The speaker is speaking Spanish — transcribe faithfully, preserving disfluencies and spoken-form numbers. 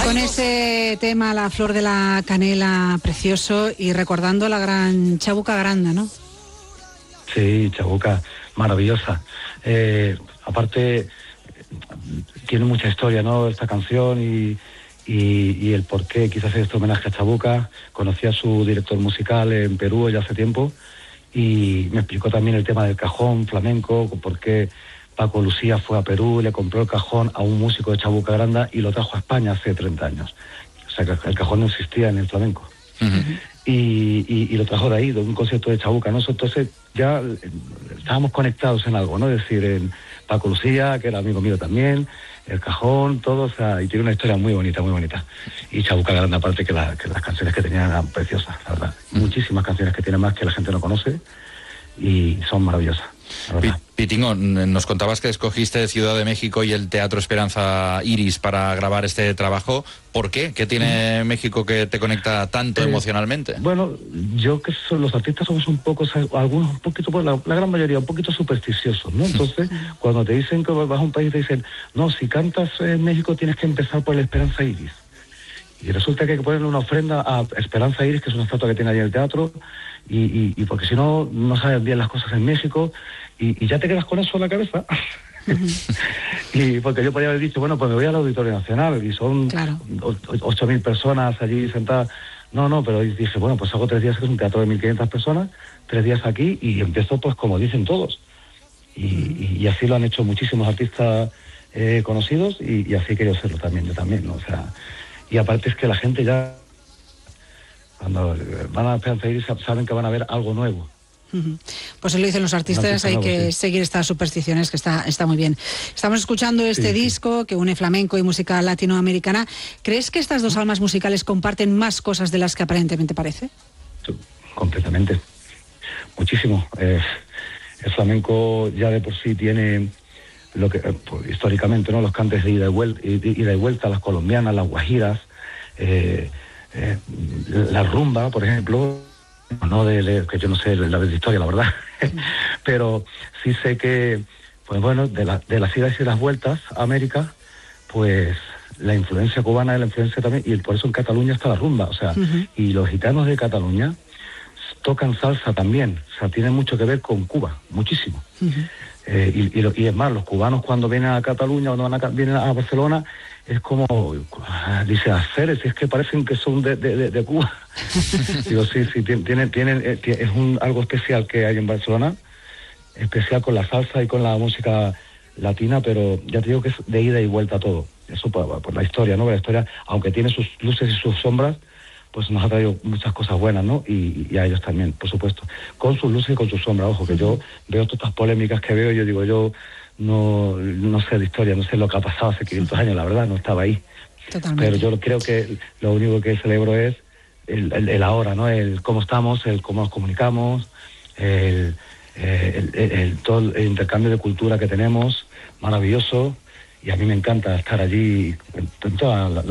Con ese tema, La Flor de la Canela, precioso, y recordando la gran Chabuca Granda, ¿no? Sí, Chabuca, maravillosa. Eh, aparte, tiene mucha historia, ¿no?, esta canción y, y, y el por qué quise hacer este homenaje a Chabuca. Conocí a su director musical en Perú ya hace tiempo y me explicó también el tema del cajón flamenco, por qué Paco Lucía fue a Perú, le compró el cajón a un músico de Chabuca Granda y lo trajo a España hace treinta años. O sea, que el cajón no existía en el flamenco. Uh-huh. Y, y, y lo trajo de ahí, de un concierto de Chabuca, ¿no? Entonces ya estábamos conectados en algo, ¿no? Es decir, en Paco Lucía, que era amigo mío también, el cajón, todo, o sea, y tiene una historia muy bonita, muy bonita. Y Chabuca Granda, aparte que, la, que las canciones que tenía eran preciosas, la verdad. Uh-huh. Muchísimas canciones que tiene más que la gente no conoce y son maravillosas. Pitingo, nos contabas que escogiste Ciudad de México y el Teatro Esperanza Iris para grabar este trabajo. ¿Por qué? ¿Qué tiene México que te conecta tanto eh, emocionalmente? Bueno, yo que son, los artistas somos un poco, algunos un poquito, pues la, la gran mayoría, un poquito supersticiosos, ¿no? Entonces, cuando te dicen que vas a un país, te dicen, no, si cantas en México tienes que empezar por la Esperanza Iris. Y resulta que hay que ponerle una ofrenda a Esperanza Iris, que es una estatua que tiene allí en el teatro, y, y, y porque si no, no sabes bien las cosas en México, y, y ya te quedas con eso en la cabeza. Uh-huh. Y porque yo podría haber dicho, bueno, pues me voy al Auditorio Nacional, y son claro. ocho mil personas allí sentadas. No, no, pero dije, bueno, pues hago tres días, que es un teatro de mil quinientas personas, tres días aquí, y empiezo pues como dicen todos. Y, y, y así lo han hecho muchísimos artistas eh, conocidos, y, y así he querido hacerlo también, yo también, ¿no? O sea... Y aparte es que la gente ya, cuando van a Esperanza Iris, saben que van a ver algo nuevo. Uh-huh. Pues se lo dicen los artistas, hay nuevo, que sí. seguir estas supersticiones, que está, está muy bien. Estamos escuchando este sí, disco sí. que une flamenco y música latinoamericana. ¿Crees que estas dos almas musicales comparten más cosas de las que aparentemente parece? Completamente. Muchísimo. Eh, el flamenco ya de por sí tiene... lo que pues, históricamente, ¿no?, los cantes de ida y vuelta, ida y vuelta, las colombianas, las guajiras, eh, eh, la rumba, por ejemplo, no de, de que yo no sé la de historia, la verdad, pero sí sé que, pues bueno, de, la, de las idas y las vueltas a América, pues la influencia cubana es la influencia también, y por eso en Cataluña está la rumba, o sea, uh-huh. y los gitanos de Cataluña tocan salsa también, o sea, tiene mucho que ver con Cuba, muchísimo. Uh-huh. Eh, y, y, lo, y es más, los cubanos cuando vienen a Cataluña, cuando van a, vienen a Barcelona, es como, dice, hacer, si es que parecen que son de, de, de, de Cuba. Digo, sí, sí, tienen, tienen, eh, es un, algo especial que hay en Barcelona, especial con la salsa y con la música latina, pero ya te digo que es de ida y vuelta todo. Eso por, por la historia, ¿no? La historia, aunque tiene sus luces y sus sombras, pues nos ha traído muchas cosas buenas, ¿no? Y, y a ellos también, por supuesto. Con sus luces y con sus sombras. Ojo, que yo veo todas estas polémicas que veo y yo digo, yo no, no sé de historia, no sé lo que ha pasado hace quinientos años, la verdad, no estaba ahí. Totalmente. Pero yo creo que lo único que celebro es el, el, el ahora, ¿no? El cómo estamos, el cómo nos comunicamos, el, el, el, el todo el intercambio de cultura que tenemos, maravilloso, y a mí me encanta estar allí en, en toda la